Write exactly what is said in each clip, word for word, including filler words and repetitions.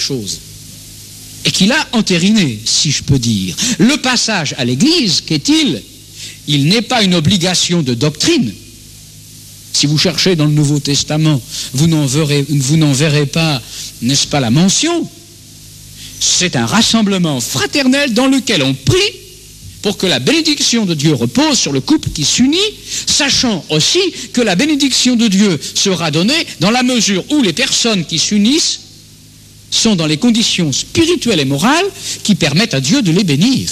chose et qu'il a entériné, si je peux dire. Le passage à l'Église, qu'est-il? Il n'est pas une obligation de doctrine. Si vous cherchez dans le Nouveau Testament, vous n'en verrez, vous n'en verrez pas, n'est-ce pas, la mention. C'est un rassemblement fraternel dans lequel on prie pour que la bénédiction de Dieu repose sur le couple qui s'unit, sachant aussi que la bénédiction de Dieu sera donnée dans la mesure où les personnes qui s'unissent sont dans les conditions spirituelles et morales qui permettent à Dieu de les bénir.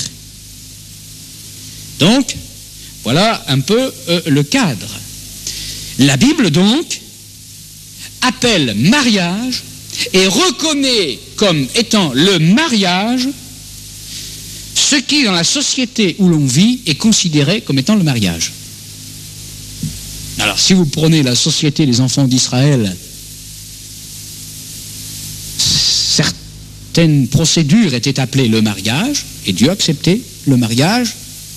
Donc, voilà un peu euh, le cadre. La Bible, donc, appelle mariage et reconnaît comme étant le mariage ce qui, dans la société où l'on vit, est considéré comme étant le mariage. Alors, si vous prenez la société des enfants d'Israël, certaines procédures étaient appelées le mariage, et Dieu acceptait le mariage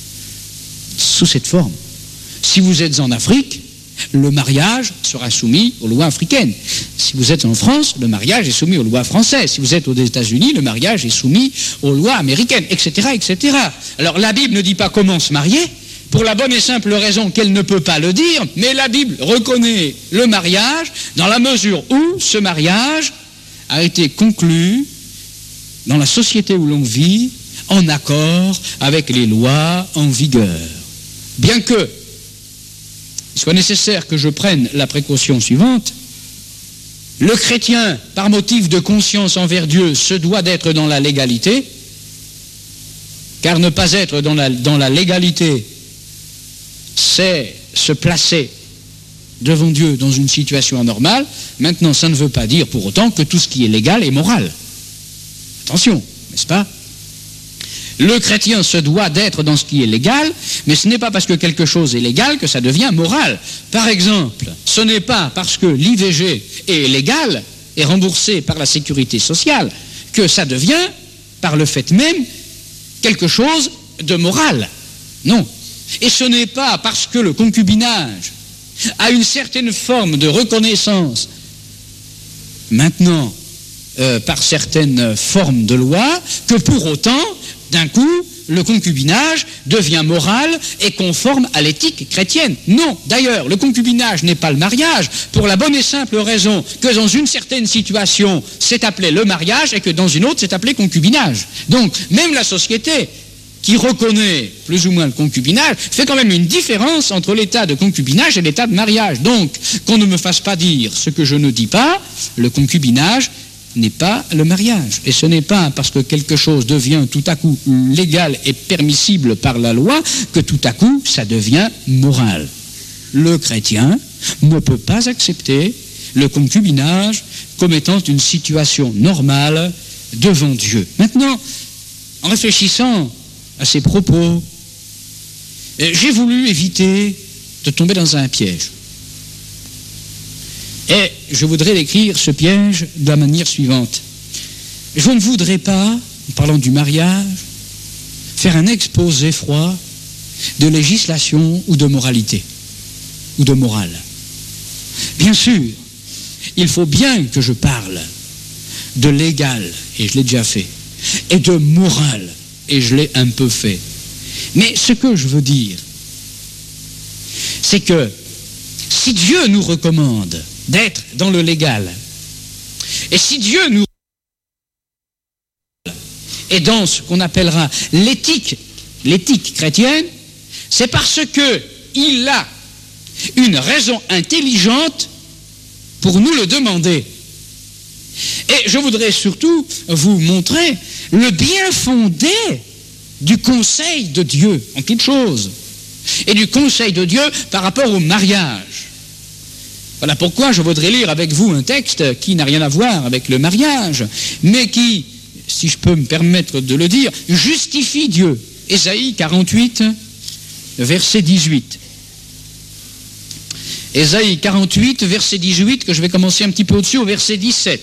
sous cette forme. Si vous êtes en Afrique, le mariage sera soumis aux lois africaines. Si vous êtes en France, le mariage est soumis aux lois françaises. Si vous êtes aux États-Unis, le mariage est soumis aux lois américaines, et cetera, et cetera. Alors la Bible ne dit pas comment se marier, pour la bonne et simple raison qu'elle ne peut pas le dire, mais la Bible reconnaît le mariage dans la mesure où ce mariage a été conclu dans la société où l'on vit, en accord avec les lois en vigueur. Bien que il soit nécessaire que je prenne la précaution suivante, le chrétien, par motif de conscience envers Dieu, se doit d'être dans la légalité, car ne pas être dans la, dans la légalité, c'est se placer devant Dieu dans une situation anormale. Maintenant, ça ne veut pas dire pour autant que tout ce qui est légal est moral. Attention, n'est-ce pas? Le chrétien se doit d'être dans ce qui est légal, mais ce n'est pas parce que quelque chose est légal que ça devient moral. Par exemple, ce n'est pas parce que l'I V G est légal et remboursé par la sécurité sociale que ça devient, par le fait même, quelque chose de moral. Non. Et ce n'est pas parce que le concubinage a une certaine forme de reconnaissance, maintenant, euh, par certaines formes de loi, que pour autant, d'un coup, le concubinage devient moral et conforme à l'éthique chrétienne. Non, d'ailleurs, le concubinage n'est pas le mariage, pour la bonne et simple raison que dans une certaine situation, c'est appelé le mariage et que dans une autre, c'est appelé concubinage. Donc, même la société qui reconnaît plus ou moins le concubinage fait quand même une différence entre l'état de concubinage et l'état de mariage. Donc, qu'on ne me fasse pas dire ce que je ne dis pas, le concubinage n'est pas le mariage. Et ce n'est pas parce que quelque chose devient tout à coup légal et permissible par la loi que tout à coup ça devient moral. Le chrétien ne peut pas accepter le concubinage comme étant une situation normale devant Dieu. Maintenant, en réfléchissant à ces propos, j'ai voulu éviter de tomber dans un piège. Et je voudrais décrire ce piège de la manière suivante. Je ne voudrais pas, en parlant du mariage, faire un exposé froid de législation ou de moralité, ou de morale. Bien sûr, il faut bien que je parle de légal, et je l'ai déjà fait, et de moral, et je l'ai un peu fait. Mais ce que je veux dire, c'est que si Dieu nous recommande d'être dans le légal, et si Dieu nous est dans ce qu'on appellera l'éthique, l'éthique chrétienne, c'est parce que il a une raison intelligente pour nous le demander. Et je voudrais surtout vous montrer le bien fondé du conseil de Dieu en toute chose, et du conseil de Dieu par rapport au mariage. Voilà pourquoi je voudrais lire avec vous un texte qui n'a rien à voir avec le mariage, mais qui, si je peux me permettre de le dire, justifie Dieu. Ésaïe quarante-huit, verset dix-huit. Ésaïe quarante-huit, verset dix-huit, que je vais commencer un petit peu au-dessus, au verset dix-sept.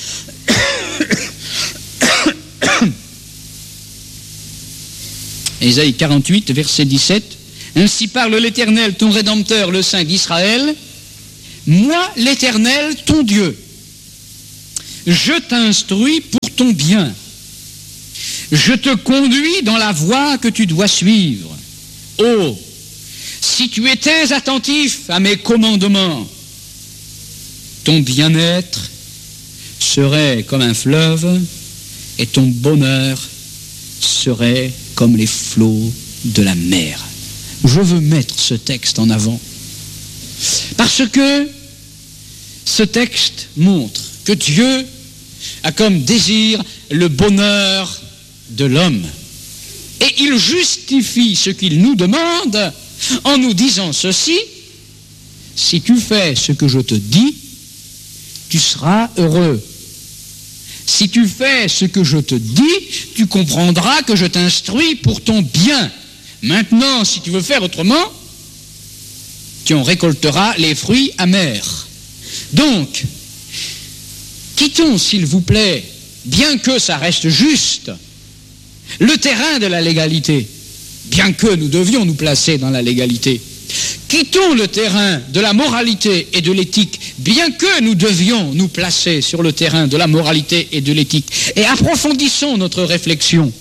Ésaïe quarante-huit, verset dix-sept. Ainsi parle l'Éternel, ton Rédempteur, le Saint d'Israël. Moi, l'Éternel, ton Dieu, je t'instruis pour ton bien. Je te conduis dans la voie que tu dois suivre. Oh, si tu étais attentif à mes commandements, ton bien-être serait comme un fleuve et ton bonheur serait comme les flots de la mer. Je veux mettre ce texte en avant parce que ce texte montre que Dieu a comme désir le bonheur de l'homme. Et il justifie ce qu'il nous demande en nous disant ceci: si tu fais ce que je te dis, tu seras heureux. Si tu fais ce que je te dis, tu comprendras que je t'instruis pour ton bien. Maintenant, si tu veux faire autrement, tu en récolteras les fruits amers. Donc, quittons, s'il vous plaît, bien que ça reste juste, le terrain de la légalité, bien que nous devions nous placer dans la légalité. Quittons le terrain de la moralité et de l'éthique, bien que nous devions nous placer sur le terrain de la moralité et de l'éthique, et approfondissons notre réflexion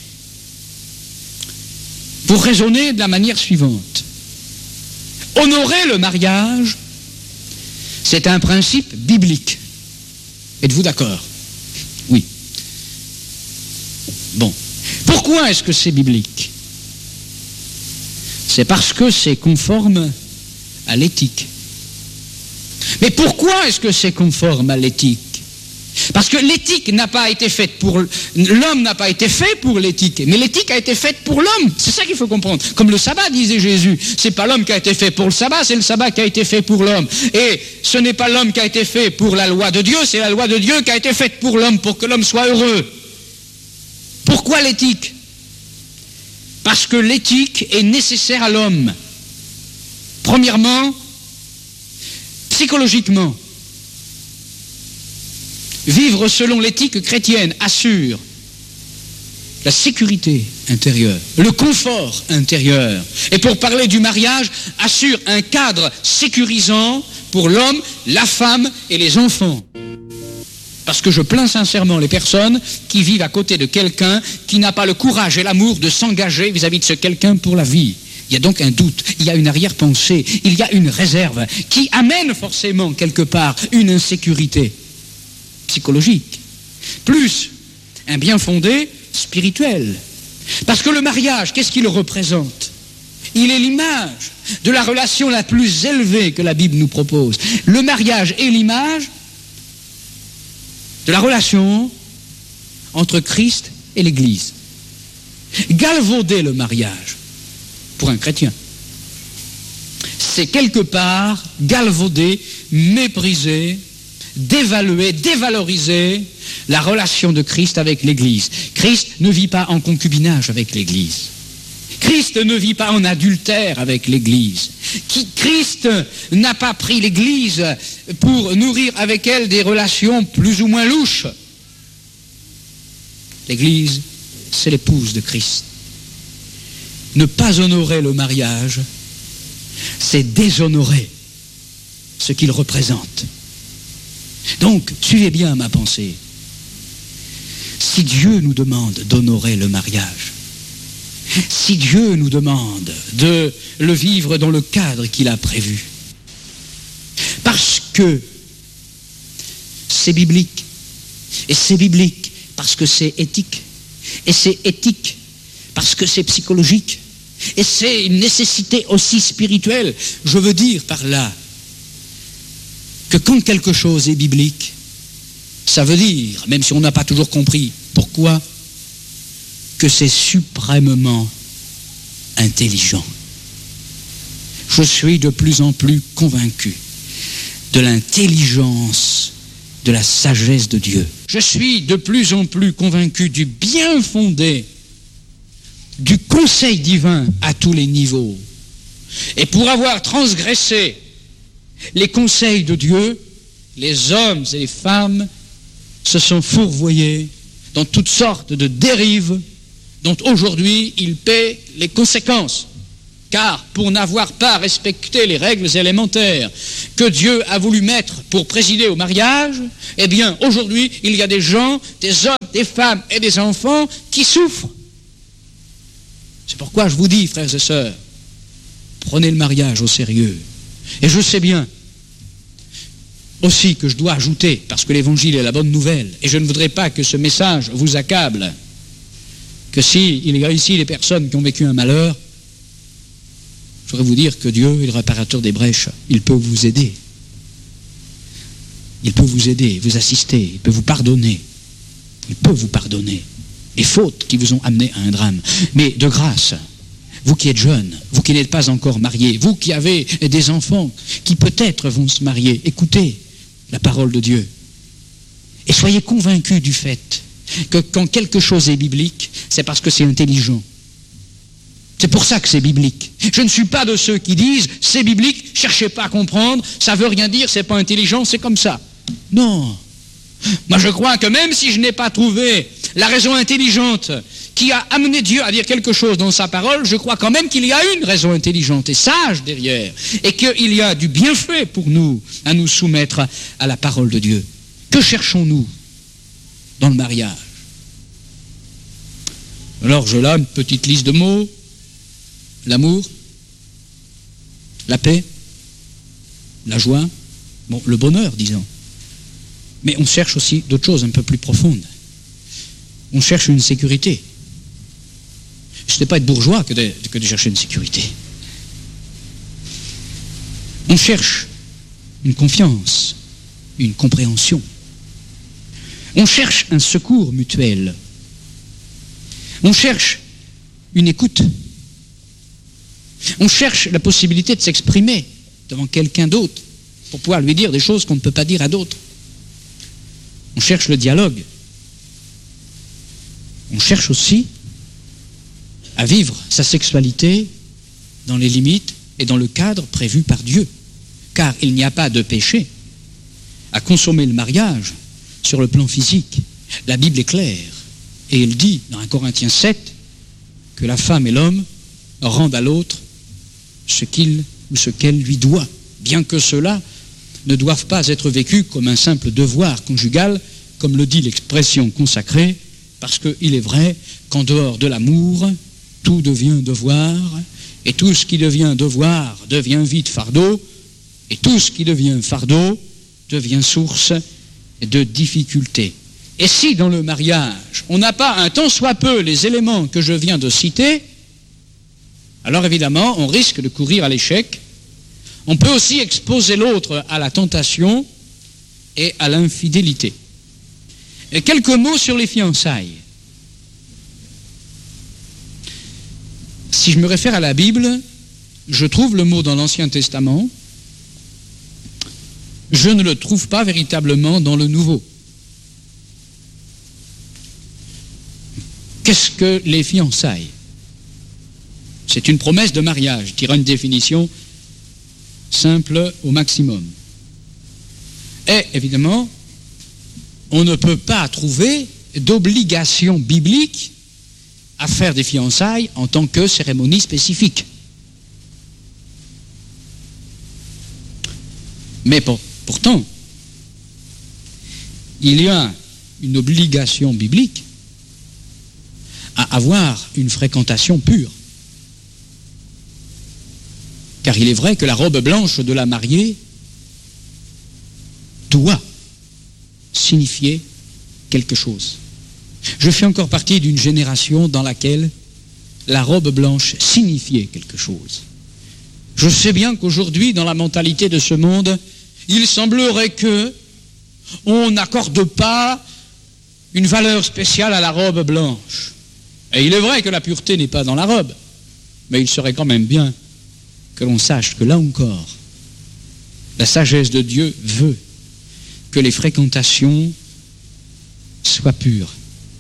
pour raisonner de la manière suivante. Honorer le mariage, c'est un principe biblique. Êtes-vous d'accord? Oui. Bon. Pourquoi est-ce que c'est biblique? C'est parce que c'est conforme à l'éthique. Mais pourquoi est-ce que c'est conforme à l'éthique? Parce que l'éthique n'a pas été faite pour... L'homme n'a pas été fait pour l'éthique, mais l'éthique a été faite pour l'homme. C'est ça qu'il faut comprendre. Comme le sabbat, disait Jésus. C'est pas l'homme qui a été fait pour le sabbat, c'est le sabbat qui a été fait pour l'homme. Et ce n'est pas l'homme qui a été fait pour la loi de Dieu, c'est la loi de Dieu qui a été faite pour l'homme, pour que l'homme soit heureux. Pourquoi l'éthique? Parce que l'éthique est nécessaire à l'homme. Premièrement, psychologiquement. Vivre selon l'éthique chrétienne assure la sécurité intérieure, le confort intérieur. Et pour parler du mariage, assure un cadre sécurisant pour l'homme, la femme et les enfants. Parce que je plains sincèrement les personnes qui vivent à côté de quelqu'un qui n'a pas le courage et l'amour de s'engager vis-à-vis de ce quelqu'un pour la vie. Il y a donc un doute, il y a une arrière-pensée, il y a une réserve qui amène forcément quelque part une insécurité psychologique, plus un bien fondé spirituel. Parce que le mariage, qu'est-ce qu'il représente? Il est l'image de la relation la plus élevée que la Bible nous propose. Le mariage est l'image de la relation entre Christ et l'Église. Galvauder le mariage, pour un chrétien, c'est quelque part galvauder, mépriser, d'évaluer, dévaloriser la relation de Christ avec l'Église. Christ ne vit pas en concubinage avec l'Église. Christ ne vit pas en adultère avec l'Église. Christ n'a pas pris l'Église pour nourrir avec elle des relations plus ou moins louches. L'Église, c'est l'épouse de Christ. Ne pas honorer le mariage, c'est déshonorer ce qu'il représente. Donc, suivez bien ma pensée. Si Dieu nous demande d'honorer le mariage, si Dieu nous demande de le vivre dans le cadre qu'il a prévu, parce que c'est biblique, et c'est biblique parce que c'est éthique, et c'est éthique parce que c'est psychologique, et c'est une nécessité aussi spirituelle, je veux dire par là, que quand quelque chose est biblique, ça veut dire, même si on n'a pas toujours compris pourquoi, que c'est suprêmement intelligent. Je suis de plus en plus convaincu de l'intelligence, de la sagesse de Dieu. Je suis de plus en plus convaincu du bien fondé, du conseil divin à tous les niveaux. Et pour avoir transgressé les conseils de Dieu, les hommes et les femmes se sont fourvoyés dans toutes sortes de dérives dont aujourd'hui ils paient les conséquences. Car pour n'avoir pas respecté les règles élémentaires que Dieu a voulu mettre pour présider au mariage, eh bien, aujourd'hui, il y a des gens, des hommes, des femmes et des enfants qui souffrent. C'est pourquoi je vous dis, frères et sœurs, prenez le mariage au sérieux. Et je sais bien aussi que je dois ajouter, parce que l'évangile est la bonne nouvelle, et je ne voudrais pas que ce message vous accable, que s'il y a ici des personnes qui ont vécu un malheur, je voudrais vous dire que Dieu est le réparateur des brèches. Il peut vous aider. Il peut vous aider, vous assister, il peut vous pardonner. Il peut vous pardonner les fautes qui vous ont amené à un drame. Mais de grâce, vous qui êtes jeunes, vous qui n'êtes pas encore mariés, vous qui avez des enfants qui peut-être vont se marier, écoutez la parole de Dieu. Et soyez convaincus du fait que quand quelque chose est biblique, c'est parce que c'est intelligent. C'est pour ça que c'est biblique. Je ne suis pas de ceux qui disent « c'est biblique, cherchez pas à comprendre, ça veut rien dire, c'est pas intelligent, c'est comme ça ». Non. Moi je crois que même si je n'ai pas trouvé la raison intelligente qui a amené Dieu à dire quelque chose dans sa parole, je crois quand même qu'il y a une raison intelligente et sage derrière, et qu'il y a du bienfait pour nous à nous soumettre à la parole de Dieu. Que cherchons-nous dans le mariage? Alors je là une petite liste de mots. L'amour, la paix, la joie, bon, le bonheur, disons. Mais on cherche aussi d'autres choses un peu plus profondes. On cherche une sécurité. Ce n'est pas être bourgeois que de, que de chercher une sécurité. On cherche une confiance, une compréhension. On cherche un secours mutuel. On cherche une écoute. On cherche la possibilité de s'exprimer devant quelqu'un d'autre pour pouvoir lui dire des choses qu'on ne peut pas dire à d'autres. On cherche le dialogue. On cherche aussi à vivre sa sexualité dans les limites et dans le cadre prévu par Dieu. Car il n'y a pas de péché à consommer le mariage sur le plan physique. La Bible est claire et elle dit dans un Corinthiens sept que la femme et l'homme rendent à l'autre ce qu'il ou ce qu'elle lui doit, bien que cela ne doivent pas être vécus comme un simple devoir conjugal, comme le dit l'expression consacrée, parce qu'il est vrai qu'en dehors de l'amour, tout devient devoir, et tout ce qui devient devoir devient vite fardeau, et tout ce qui devient fardeau devient source de difficultés. Et si dans le mariage, on n'a pas un tant soit peu les éléments que je viens de citer, alors évidemment, on risque de courir à l'échec. On peut aussi exposer l'autre à la tentation et à l'infidélité. Et quelques mots sur les fiançailles. Si je me réfère à la Bible, je trouve le mot dans l'Ancien Testament, je ne le trouve pas véritablement dans le Nouveau. Qu'est-ce que les fiançailles? C'est une promesse de mariage. Je dirais une définition simple au maximum. Et évidemment, on ne peut pas trouver d'obligation biblique à faire des fiançailles en tant que cérémonie spécifique. Mais pour, pourtant, il y a une obligation biblique à avoir une fréquentation pure. Car il est vrai que la robe blanche de la mariée doit signifier quelque chose. Je fais encore partie d'une génération dans laquelle la robe blanche signifiait quelque chose. Je sais bien qu'aujourd'hui, dans la mentalité de ce monde, il semblerait que on n'accorde pas une valeur spéciale à la robe blanche. Et il est vrai que la pureté n'est pas dans la robe, mais il serait quand même bien que l'on sache que là encore, la sagesse de Dieu veut que les fréquentations soient pures.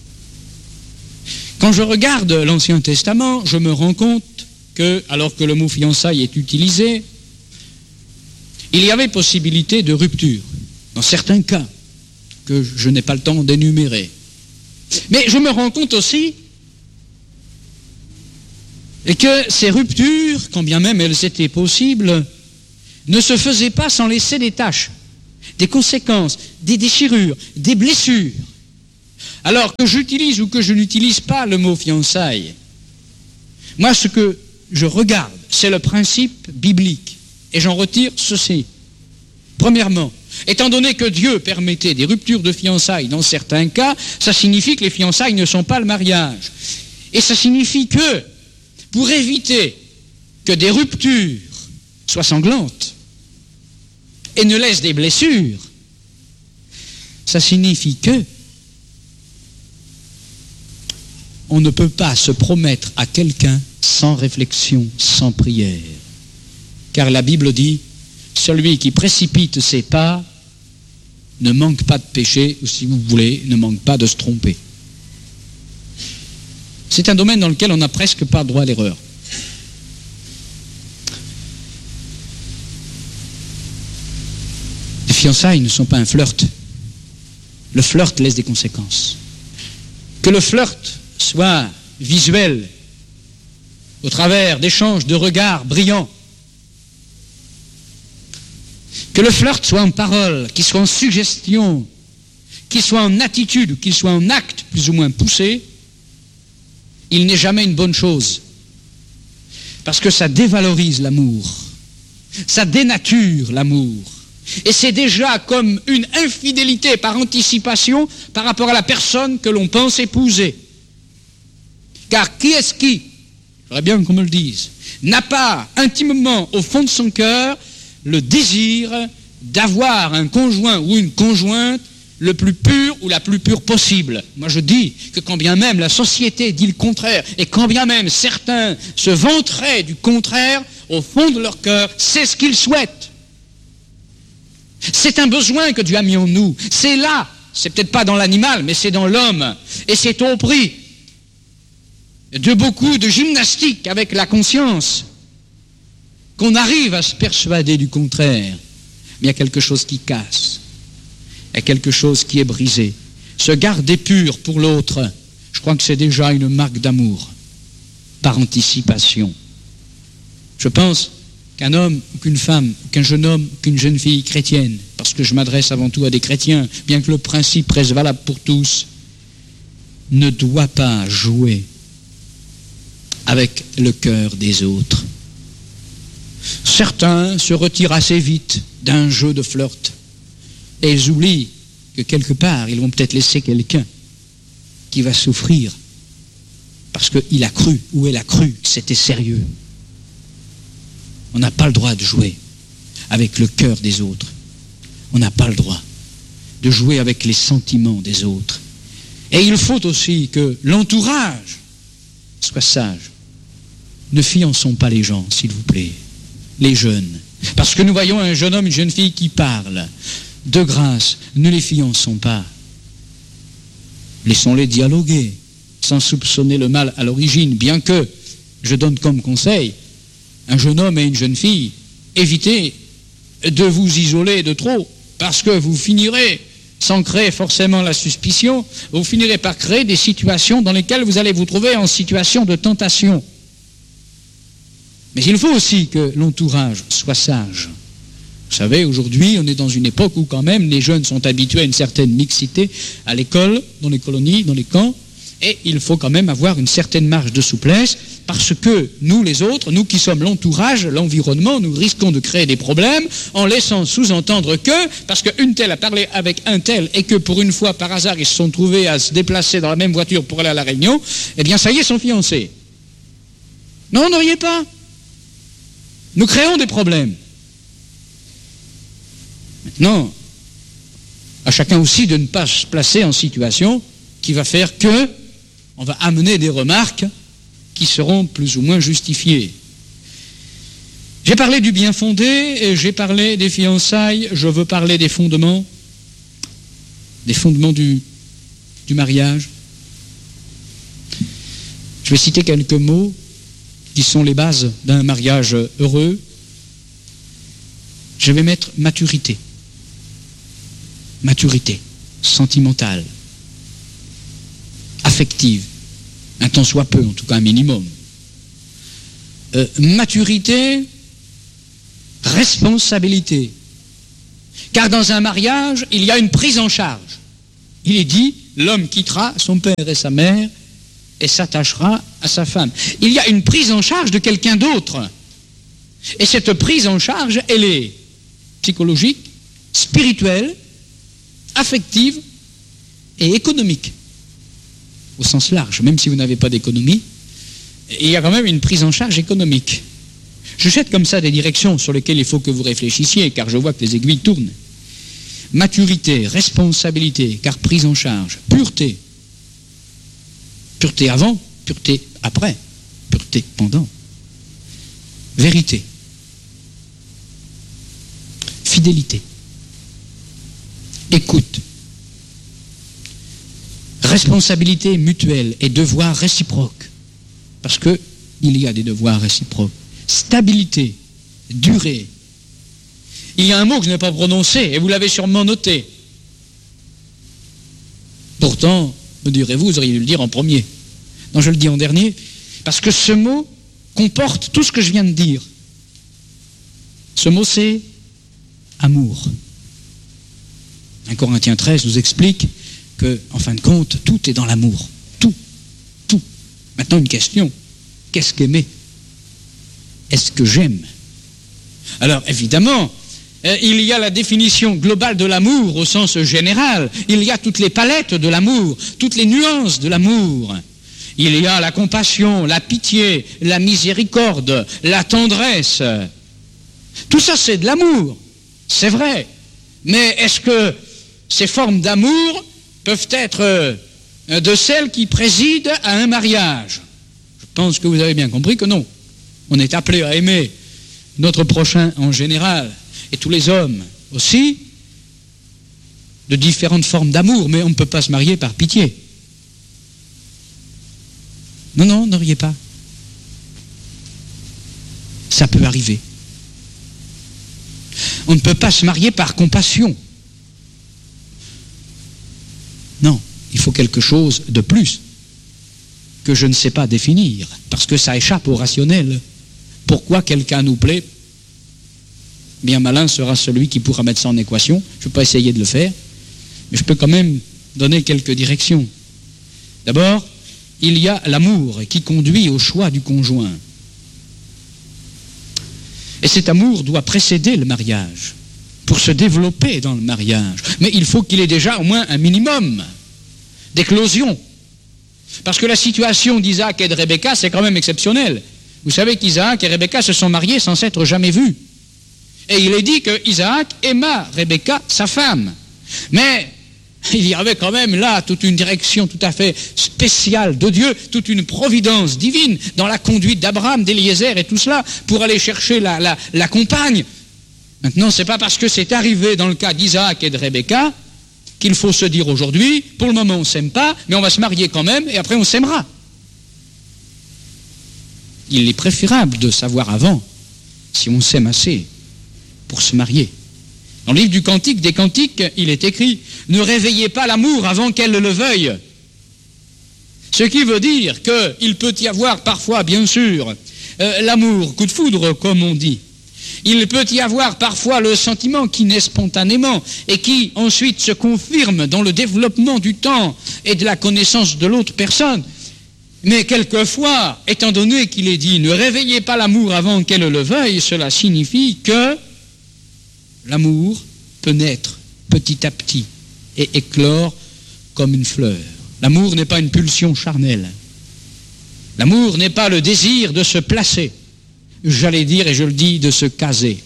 Quand je regarde l'Ancien Testament, je me rends compte que, alors que le mot fiançailles est utilisé, il y avait possibilité de rupture, dans certains cas, que je n'ai pas le temps d'énumérer. Mais je me rends compte aussi Et que ces ruptures, quand bien même elles étaient possibles, ne se faisaient pas sans laisser des taches, des conséquences, des déchirures, des blessures. Alors que j'utilise ou que je n'utilise pas le mot fiançailles, moi ce que je regarde, c'est le principe biblique. Et j'en retire ceci. Premièrement, étant donné que Dieu permettait des ruptures de fiançailles dans certains cas, ça signifie que les fiançailles ne sont pas le mariage. Et ça signifie que, pour éviter que des ruptures soient sanglantes et ne laissent des blessures, ça signifie que on ne peut pas se promettre à quelqu'un sans réflexion, sans prière. Car la Bible dit, celui qui précipite ses pas ne manque pas de péché, ou si vous voulez, ne manque pas de se tromper. C'est un domaine dans lequel on n'a presque pas droit à l'erreur. Les fiançailles ne sont pas un flirt. Le flirt laisse des conséquences. Que le flirt soit visuel, au travers d'échanges de regards brillants, que le flirt soit en parole, qu'il soit en suggestion, qu'il soit en attitude, qu'il soit en acte plus ou moins poussé, il n'est jamais une bonne chose. Parce que ça dévalorise l'amour, ça dénature l'amour. Et c'est déjà comme une infidélité par anticipation par rapport à la personne que l'on pense épouser. Car qui est-ce qui, j'aimerais bien qu'on me le dise, n'a pas intimement au fond de son cœur le désir d'avoir un conjoint ou une conjointe le plus pur ou la plus pure possible. Moi je dis que quand bien même la société dit le contraire, et quand bien même certains se vanteraient du contraire, au fond de leur cœur, c'est ce qu'ils souhaitent. C'est un besoin que Dieu a mis en nous. C'est là, c'est peut-être pas dans l'animal, mais c'est dans l'homme. Et c'est au prix de beaucoup de gymnastique avec la conscience qu'on arrive à se persuader du contraire. Mais il y a quelque chose qui casse. Il y a quelque chose qui est brisé. Se garder pur pour l'autre, je crois que c'est déjà une marque d'amour, par anticipation. Je pense qu'un homme, ou qu'une femme, ou qu'un jeune homme, ou qu'une jeune fille chrétienne, parce que je m'adresse avant tout à des chrétiens, bien que le principe reste valable pour tous, ne doit pas jouer avec le cœur des autres. Certains se retirent assez vite d'un jeu de flirt et ils oublient que quelque part ils vont peut-être laisser quelqu'un qui va souffrir parce qu'il a cru ou elle a cru que c'était sérieux. On n'a pas le droit de jouer avec le cœur des autres. On n'a pas le droit de jouer avec les sentiments des autres. Et il faut aussi que l'entourage soit sage. Ne fiançons pas les gens, s'il vous plaît, les jeunes. Parce que nous voyons un jeune homme, une jeune fille qui parlent. De grâce, ne les fiançons pas. Laissons-les dialoguer, sans soupçonner le mal à l'origine, bien que, je donne comme conseil, un jeune homme et une jeune fille, évitez de vous isoler de trop, parce que vous finirez, sans créer forcément la suspicion, vous finirez par créer des situations dans lesquelles vous allez vous trouver en situation de tentation. Mais il faut aussi que l'entourage soit sage. Vous savez, aujourd'hui, on est dans une époque où quand même les jeunes sont habitués à une certaine mixité à l'école, dans les colonies, dans les camps, et il faut quand même avoir une certaine marge de souplesse, parce que nous les autres, nous qui sommes l'entourage, l'environnement, nous risquons de créer des problèmes en laissant sous-entendre que, parce qu'une telle a parlé avec un tel, et que pour une fois, par hasard, ils se sont trouvés à se déplacer dans la même voiture pour aller à la réunion, eh bien ça y est, ils sont fiancés. Non, n'auriez pas. Nous créons des problèmes. Maintenant, à chacun aussi de ne pas se placer en situation qui va faire que on va amener des remarques qui seront plus ou moins justifiées. J'ai parlé du bien fondé et j'ai parlé des fiançailles. Je veux parler des fondements, des fondements du, du mariage. Je vais citer quelques mots qui sont les bases d'un mariage heureux. Je vais mettre maturité. Maturité sentimentale, affective, un tant soit peu, en tout cas un minimum. euh, maturité, responsabilité. Car dans un mariage, il y a une prise en charge. Il est dit, l'homme quittera son père et sa mère et s'attachera à sa femme. Il y a une prise en charge de quelqu'un d'autre. Et cette prise en charge, elle est psychologique, spirituelle, affective et économique. Au sens large, même si vous n'avez pas d'économie, il y a quand même une prise en charge économique. Je jette comme ça des directions sur lesquelles il faut que vous réfléchissiez, car je vois que les aiguilles tournent. Maturité, responsabilité, car prise en charge, pureté. Pureté avant, pureté après, pureté pendant. Vérité. Fidélité. Écoute. Responsabilité mutuelle et devoir réciproque. Parce qu'il y a des devoirs réciproques. Stabilité, durée. Il y a un mot que je n'ai pas prononcé et vous l'avez sûrement noté. Pourtant, me direz-vous, vous auriez dû le dire en premier. Non, je le dis en dernier, parce que ce mot comporte tout ce que je viens de dire. Ce mot, c'est amour. un Corinthiens treize nous explique que, en fin de compte, tout est dans l'amour. Tout. Tout. Maintenant, une question. Qu'est-ce qu'aimer ? Est-ce que j'aime ? Alors, évidemment, euh, il y a la définition globale de l'amour au sens général. Il y a toutes les palettes de l'amour, toutes les nuances de l'amour. Il y a la compassion, la pitié, la miséricorde, la tendresse. Tout ça, c'est de l'amour. C'est vrai. Mais est-ce que ces formes d'amour peuvent être euh, de celles qui président à un mariage ? Je pense que vous avez bien compris que non. On est appelé à aimer notre prochain en général, et tous les hommes aussi, de différentes formes d'amour, mais on ne peut pas se marier par pitié. Non, non, ne riez pas. Ça peut arriver. On ne peut pas se marier par compassion. Non, il faut quelque chose de plus que je ne sais pas définir, parce que ça échappe au rationnel. Pourquoi quelqu'un nous plaît ? Bien malin sera celui qui pourra mettre ça en équation. Je ne vais pas essayer de le faire, mais je peux quand même donner quelques directions. D'abord, il y a l'amour qui conduit au choix du conjoint. Et cet amour doit précéder le mariage, pour se développer dans le mariage. Mais il faut qu'il ait déjà au moins un minimum d'éclosion. Parce que la situation d'Isaac et de Rebecca, c'est quand même exceptionnel. Vous savez qu'Isaac et Rebecca se sont mariés sans s'être jamais vus. Et il est dit que Isaac aima Rebecca, sa femme. Mais il y avait quand même là toute une direction tout à fait spéciale de Dieu, toute une providence divine dans la conduite d'Abraham, d'Éliézer et tout cela, pour aller chercher la, la, la compagne. Maintenant, c'est pas parce que c'est arrivé dans le cas d'Isaac et de Rebecca qu'il faut se dire aujourd'hui, pour le moment on ne s'aime pas, mais on va se marier quand même, et après on s'aimera. Il est préférable de savoir avant si on s'aime assez pour se marier. Dans le livre du Cantique des Cantiques, il est écrit « Ne réveillez pas l'amour avant qu'elle le veuille ». Ce qui veut dire qu'il peut y avoir parfois, bien sûr, euh, l'amour, coup de foudre, comme on dit. Il peut y avoir parfois le sentiment qui naît spontanément et qui ensuite se confirme dans le développement du temps et de la connaissance de l'autre personne. Mais quelquefois, étant donné qu'il est dit « Ne réveillez pas l'amour avant qu'elle le veuille », cela signifie que l'amour peut naître petit à petit et éclore comme une fleur. L'amour n'est pas une pulsion charnelle. L'amour n'est pas le désir de se placer. J'allais dire, et je le dis, de se caser.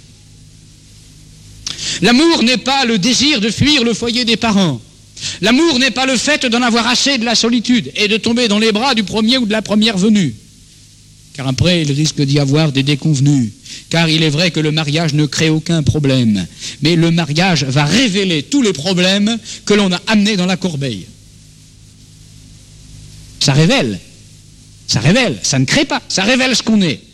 L'amour n'est pas le désir de fuir le foyer des parents. L'amour n'est pas le fait d'en avoir assez de la solitude et de tomber dans les bras du premier ou de la première venue. Car après, il risque d'y avoir des déconvenues. Car il est vrai que le mariage ne crée aucun problème. Mais le mariage va révéler tous les problèmes que l'on a amenés dans la corbeille. Ça révèle. Ça révèle. Ça ne crée pas. Ça révèle ce qu'on est.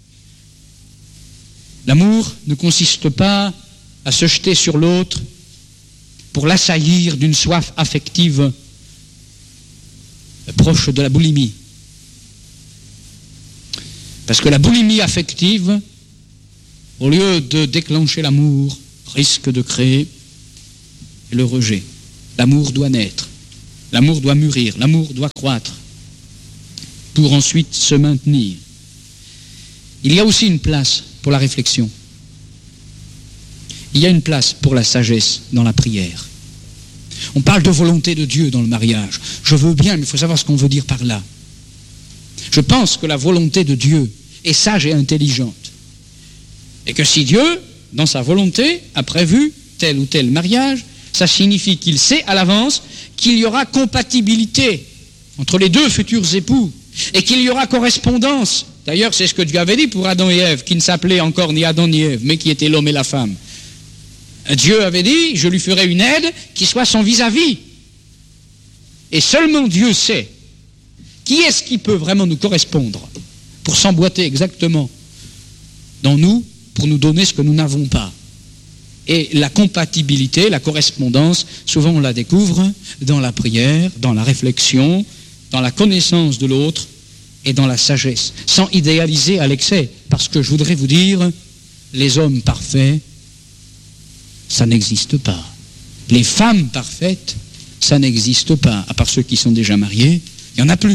L'amour ne consiste pas à se jeter sur l'autre pour l'assaillir d'une soif affective proche de la boulimie. Parce que la boulimie affective, au lieu de déclencher l'amour, risque de créer le rejet. L'amour doit naître, l'amour doit mûrir, l'amour doit croître, pour ensuite se maintenir. Il y a aussi une place pour la réflexion. Il y a une place pour la sagesse dans la prière. On parle de volonté de Dieu dans le mariage. Je veux bien, mais il faut savoir ce qu'on veut dire par là. Je pense que la volonté de Dieu est sage et intelligente. Et que si Dieu, dans sa volonté, a prévu tel ou tel mariage, ça signifie qu'il sait à l'avance qu'il y aura compatibilité entre les deux futurs époux et qu'il y aura correspondance. D'ailleurs, c'est ce que Dieu avait dit pour Adam et Ève, qui ne s'appelaient encore ni Adam ni Ève, mais qui étaient l'homme et la femme. Dieu avait dit, je lui ferai une aide qui soit son vis-à-vis. Et seulement Dieu sait qui est-ce qui peut vraiment nous correspondre pour s'emboîter exactement dans nous, pour nous donner ce que nous n'avons pas. Et la compatibilité, la correspondance, souvent on la découvre dans la prière, dans la réflexion, dans la connaissance de l'autre et dans la sagesse, sans idéaliser à l'excès. Parce que je voudrais vous dire, les hommes parfaits, ça n'existe pas. Les femmes parfaites, ça n'existe pas. À part ceux qui sont déjà mariés, il n'y en a plus.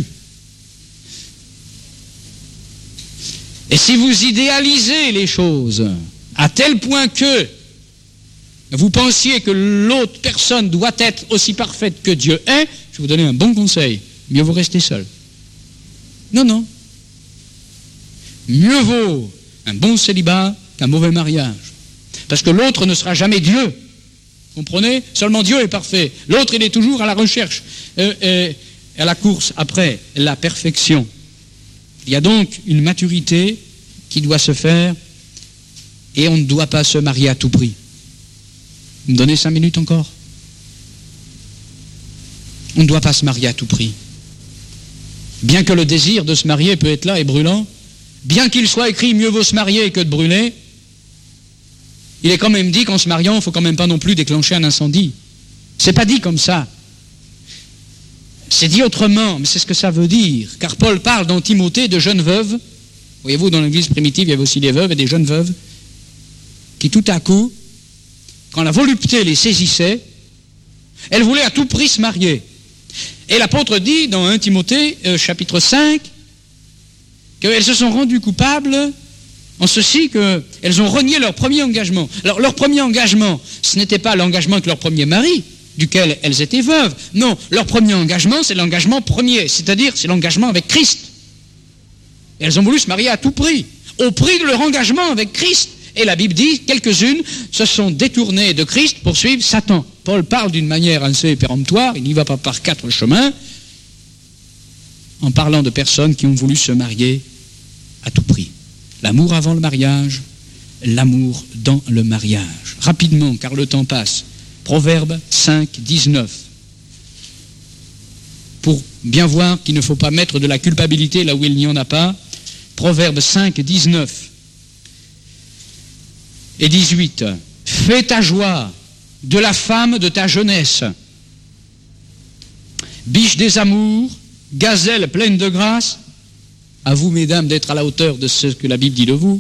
Et si vous idéalisez les choses à tel point que vous pensiez que l'autre personne doit être aussi parfaite que Dieu est, je vais vous donner un bon conseil. Mieux vaut rester seul. Non, non. Mieux vaut un bon célibat qu'un mauvais mariage. Parce que l'autre ne sera jamais Dieu. Comprenez ? Seulement Dieu est parfait. L'autre, il est toujours à la recherche, euh, euh, à la course après la perfection. Il y a donc une maturité qui doit se faire et on ne doit pas se marier à tout prix. Vous me donnez cinq minutes encore ? On ne doit pas se marier à tout prix. Bien que le désir de se marier peut être là et brûlant, bien qu'il soit écrit mieux vaut se marier que de brûler, il est quand même dit qu'en se mariant, il ne faut quand même pas non plus déclencher un incendie. C'est pas dit comme ça. C'est dit autrement, mais c'est ce que ça veut dire. Car Paul parle dans Timothée de jeunes veuves. Voyez-vous, dans l'église primitive, il y avait aussi des veuves et des jeunes veuves qui tout à coup, quand la volupté les saisissait, elles voulaient à tout prix se marier. Et l'apôtre dit dans premier Timothée, euh, chapitre cinq, qu'elles se sont rendues coupables en ceci qu'elles ont renié leur premier engagement. Alors leur premier engagement, ce n'était pas l'engagement avec leur premier mari, duquel elles étaient veuves. Non, leur premier engagement, c'est l'engagement premier, c'est-à-dire c'est l'engagement avec Christ. Et elles ont voulu se marier à tout prix, au prix de leur engagement avec Christ. Et la Bible dit, quelques-unes se sont détournées de Christ pour suivre Satan. Paul parle d'une manière assez péremptoire, il n'y va pas par quatre chemins, en parlant de personnes qui ont voulu se marier à tout prix. L'amour avant le mariage, l'amour dans le mariage. Rapidement, car le temps passe. Proverbe cinq, dix-neuf. Pour bien voir qu'il ne faut pas mettre de la culpabilité là où il n'y en a pas. Proverbe cinq, dix-neuf et dix-huit. Fais ta joie de la femme de ta jeunesse. Biche des amours, gazelle pleine de grâce. À vous, mesdames, d'être à la hauteur de ce que la Bible dit de vous.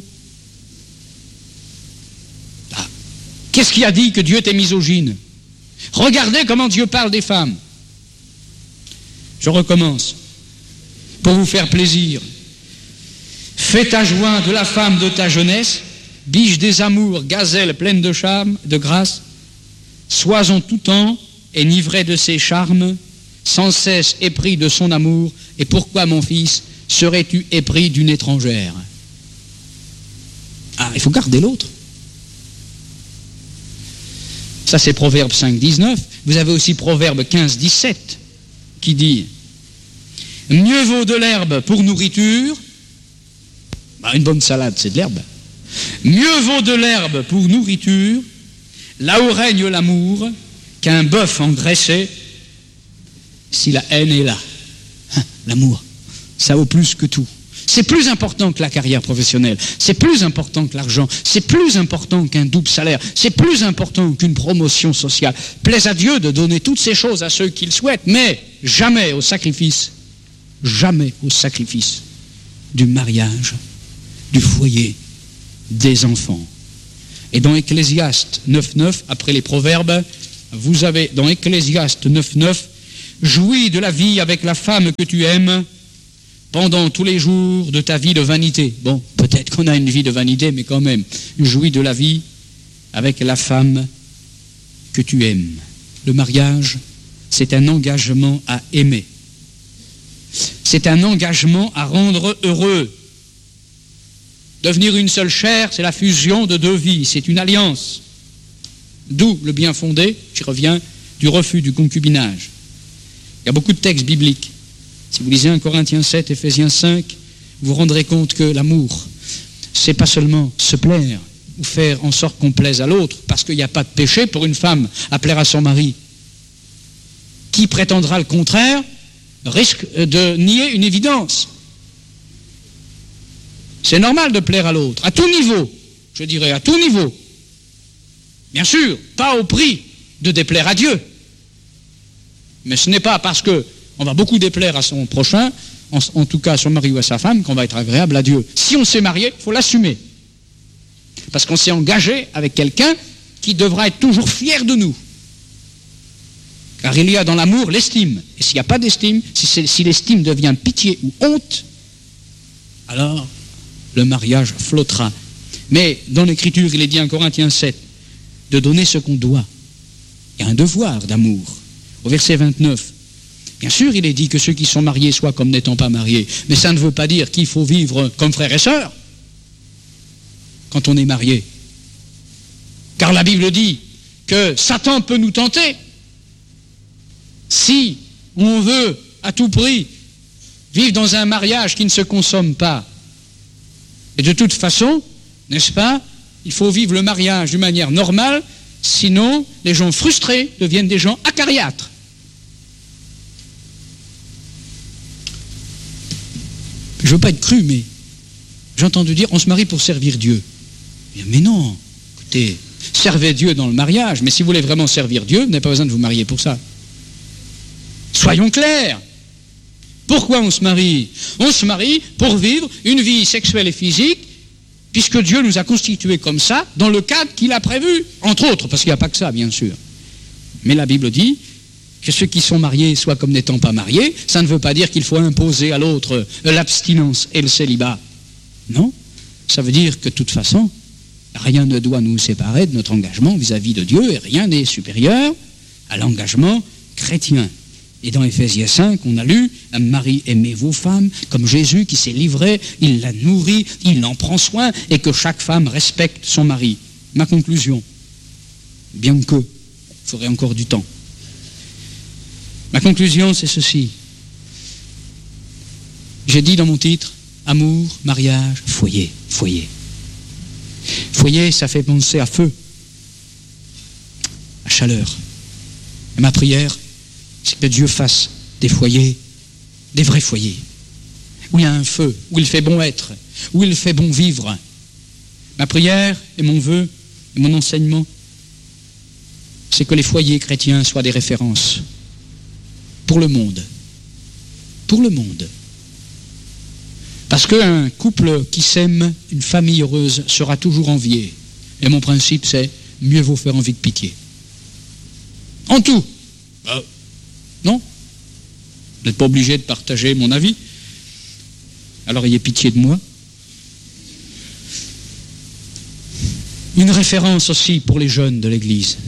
Ah. Qu'est-ce qui a dit que Dieu était misogyne ? Regardez comment Dieu parle des femmes. Je recommence. Pour vous faire plaisir. Fais ta joie de la femme de ta jeunesse, biche des amours, gazelle pleine de charme, de grâce. Sois en tout temps enivré de ses charmes, sans cesse épris de son amour. Et pourquoi, mon fils, serais-tu épris d'une étrangère ? Ah, il faut garder l'autre. Ça, c'est Proverbe cinq, dix-neuf. Vous avez aussi Proverbe quinze, dix-sept, qui dit « Mieux vaut de l'herbe pour nourriture. » Bah, une bonne salade, c'est de l'herbe. « Mieux vaut de l'herbe pour nourriture, là où règne l'amour, qu'un bœuf engraissé, si la haine est là. » L'amour, ça vaut plus que tout. C'est plus important que la carrière professionnelle, c'est plus important que l'argent, c'est plus important qu'un double salaire, c'est plus important qu'une promotion sociale. Plaise à Dieu de donner toutes ces choses à ceux qui le souhaitent, mais jamais au sacrifice, jamais au sacrifice du mariage du foyer, des enfants. Et dans Ecclésiaste neuf neuf, après les Proverbes, vous avez dans Ecclésiaste neuf neuf, jouis de la vie avec la femme que tu aimes pendant tous les jours de ta vie de vanité. Bon, peut-être qu'on a une vie de vanité, mais quand même, jouis de la vie avec la femme que tu aimes. Le mariage, c'est un engagement à aimer. C'est un engagement à rendre heureux. Devenir une seule chair, c'est la fusion de deux vies, c'est une alliance. D'où le bien fondé, j'y reviens, du refus du concubinage. Il y a beaucoup de textes bibliques. Si vous lisez un Corinthiens sept, Éphésiens cinq, vous vous rendrez compte que l'amour, c'est pas seulement se plaire ou faire en sorte qu'on plaise à l'autre, parce qu'il n'y a pas de péché pour une femme à plaire à son mari. Qui prétendra le contraire risque de nier une évidence. C'est normal de plaire à l'autre, à tout niveau, je dirais, à tout niveau. Bien sûr, pas au prix de déplaire à Dieu. Mais ce n'est pas parce qu'on va beaucoup déplaire à son prochain, en, en tout cas à son mari ou à sa femme, qu'on va être agréable à Dieu. Si on s'est marié, il faut l'assumer. Parce qu'on s'est engagé avec quelqu'un qui devra être toujours fier de nous. Car il y a dans l'amour l'estime. Et s'il n'y a pas d'estime, si, si l'estime devient pitié ou honte, alors le mariage flottera. Mais dans l'Écriture, il est dit en Corinthiens sept, de donner ce qu'on doit. Il y a un devoir d'amour. Au verset vingt-neuf, bien sûr, il est dit que ceux qui sont mariés soient comme n'étant pas mariés. Mais ça ne veut pas dire qu'il faut vivre comme frères et sœurs quand on est marié. Car la Bible dit que Satan peut nous tenter si on veut à tout prix vivre dans un mariage qui ne se consomme pas. Et de toute façon, n'est-ce pas, il faut vivre le mariage d'une manière normale, sinon les gens frustrés deviennent des gens acariâtres. Je ne veux pas être cru, mais j'ai entendu dire on se marie pour servir Dieu. Mais non, écoutez, servez Dieu dans le mariage, mais si vous voulez vraiment servir Dieu, vous n'avez pas besoin de vous marier pour ça. Soyons clairs. Pourquoi on se marie? On se marie pour vivre une vie sexuelle et physique, puisque Dieu nous a constitués comme ça, dans le cadre qu'il a prévu, entre autres, parce qu'il n'y a pas que ça, bien sûr. Mais la Bible dit que ceux qui sont mariés soient comme n'étant pas mariés. Ça ne veut pas dire qu'il faut imposer à l'autre l'abstinence et le célibat. Non, ça veut dire que de toute façon, rien ne doit nous séparer de notre engagement vis-à-vis de Dieu, et rien n'est supérieur à l'engagement chrétien. Et dans Éphésiens cinq, on a lu « Un mari, aimez vos femmes, comme Jésus qui s'est livré, il la nourrit, il en prend soin, et que chaque femme respecte son mari. » Ma conclusion, bien que, il faudrait encore du temps. Ma conclusion, c'est ceci. J'ai dit dans mon titre, amour, mariage, foyer, foyer. Foyer, ça fait penser à feu, à chaleur. Et ma prière, c'est que Dieu fasse des foyers, des vrais foyers, où il y a un feu, où il fait bon être, où il fait bon vivre. Ma prière et mon vœu et mon enseignement, c'est que les foyers chrétiens soient des références pour le monde. Pour le monde. Parce qu'un couple qui s'aime, une famille heureuse, sera toujours enviée. Et mon principe, c'est mieux vaut faire envie que pitié. En tout. Euh, non. Vous n'êtes pas obligé de partager mon avis. Alors ayez pitié de moi. Une référence aussi pour les jeunes de l'Église.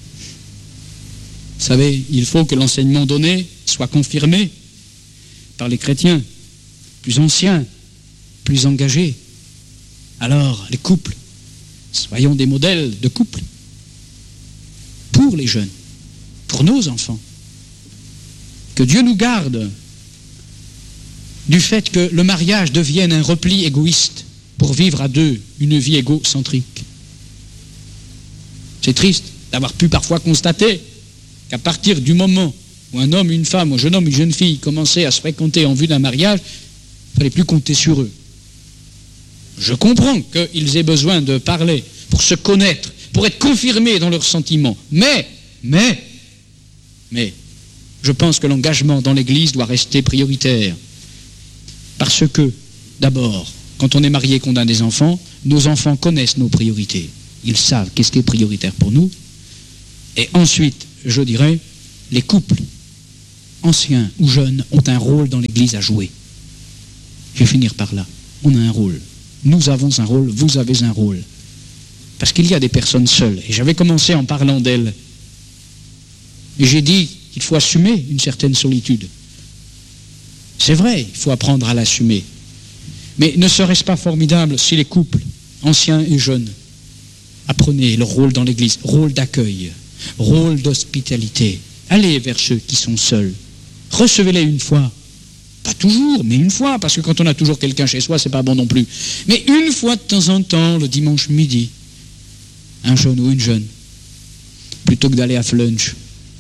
Vous savez, il faut que l'enseignement donné soit confirmé par les chrétiens plus anciens, plus engagés. Alors, les couples, soyons des modèles de couples pour les jeunes, pour nos enfants. Que Dieu nous garde du fait que le mariage devienne un repli égoïste pour vivre à deux une vie égocentrique. C'est triste d'avoir pu parfois constater qu'à partir du moment où un homme, une femme, un jeune homme, une jeune fille commençaient à se fréquenter en vue d'un mariage, il ne fallait plus compter sur eux. Je comprends qu'ils aient besoin de parler pour se connaître, pour être confirmés dans leurs sentiments. Mais, mais, mais, je pense que l'engagement dans l'Église doit rester prioritaire. Parce que, d'abord, quand on est marié et qu'on a des enfants, nos enfants connaissent nos priorités. Ils savent qu'est-ce qui est prioritaire pour nous. Et ensuite, je dirais, les couples, anciens ou jeunes, ont un rôle dans l'Église à jouer. Je vais finir par là. On a un rôle. Nous avons un rôle, vous avez un rôle. Parce qu'il y a des personnes seules. Et j'avais commencé en parlant d'elles. Et j'ai dit qu'il faut assumer une certaine solitude. C'est vrai, il faut apprendre à l'assumer. Mais ne serait-ce pas formidable si les couples, anciens et jeunes, apprenaient leur rôle dans l'Église, rôle d'accueil, rôle d'hospitalité. Allez vers ceux qui sont seuls. Recevez-les une fois. Pas toujours, mais une fois, parce que quand on a toujours quelqu'un chez soi, c'est pas bon non plus. Mais une fois de temps en temps, le dimanche midi, un jeune ou une jeune, plutôt que d'aller à flunch.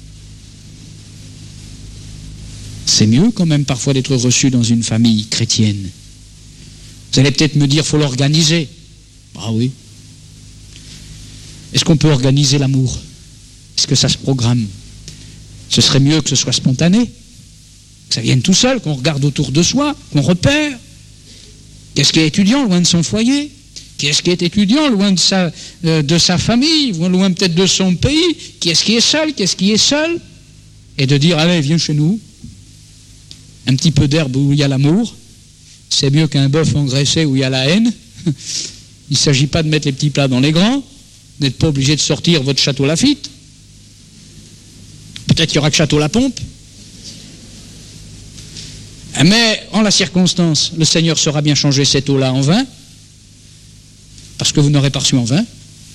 C'est mieux quand même parfois d'être reçu dans une famille chrétienne. Vous allez peut-être me dire, il faut l'organiser. Ah oui. Est-ce qu'on peut organiser l'amour? Est-ce que ça se programme? Ce serait mieux que ce soit spontané, que ça vienne tout seul, qu'on regarde autour de soi, qu'on repère. Qu'est-ce qui est étudiant loin de son foyer? Qu'est-ce qui est étudiant loin de sa, euh, de sa famille, loin peut-être de son pays? Qu'est-ce qui est seul? Qu'est-ce qui est seul? Et de dire, allez, viens chez nous. Un petit peu d'herbe où il y a l'amour, c'est mieux qu'un bœuf engraissé où il y a la haine. Il ne s'agit pas de mettre les petits plats dans les grands. Vous n'êtes pas obligé de sortir votre château Lafite. Peut-être qu'il y aura que château La Pompe. Mais en la circonstance, le Seigneur saura bien changer cette eau-là en vin, parce que vous n'aurez pas reçu en vin.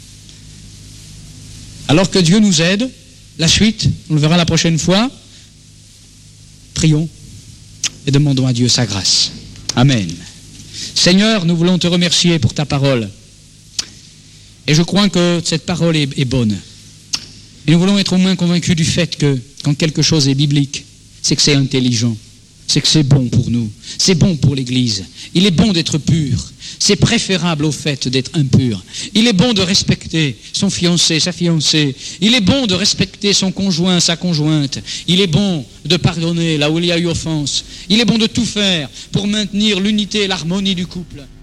Alors que Dieu nous aide, la suite, on le verra la prochaine fois. Prions et demandons à Dieu sa grâce. Amen. Seigneur, nous voulons te remercier pour ta parole. Et je crois que cette parole est, est bonne. Et nous voulons être au moins convaincus du fait que quand quelque chose est biblique, c'est que c'est intelligent. C'est que c'est bon pour nous, c'est bon pour l'Église. Il est bon d'être pur, c'est préférable au fait d'être impur. Il est bon de respecter son fiancé, sa fiancée. Il est bon de respecter son conjoint, sa conjointe. Il est bon de pardonner là où il y a eu offense. Il est bon de tout faire pour maintenir l'unité et l'harmonie du couple.